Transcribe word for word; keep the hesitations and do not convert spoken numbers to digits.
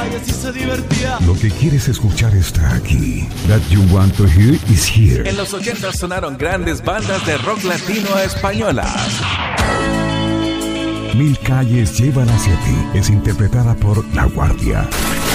Así se divertía. Lo que quieres escuchar está aquí. That you want to hear is here. En los ochenta sonaron grandes bandas de rock latino españolas. Mil calles llevan hacia ti. Es interpretada por La Guardia.